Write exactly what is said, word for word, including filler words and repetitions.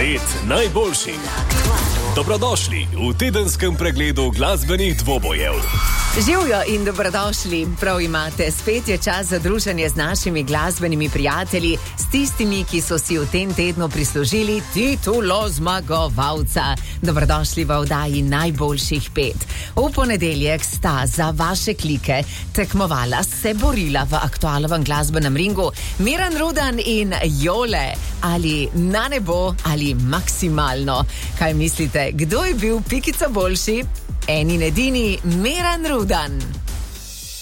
Pet najboljših. Dobrodošli v tedenskem pregledu glasbenih dvobojev. Živjo in dobrodošli, prav imate, spet je čas za druženje z našimi glasbenimi prijatelji, s tistimi, ki so si v tem tednu prislužili titulo zmagovalca. Dobrodošli v oddaji najboljših pet. V ponedeljek sta za vaše klike tekmovala, se borila v aktualnem glasbenem ringu Miran Rudan in Jole. Ali na nebo, ali maksimalno. Kaj mislite, kdo je bil pikica boljši? En in edini Miran Rudan.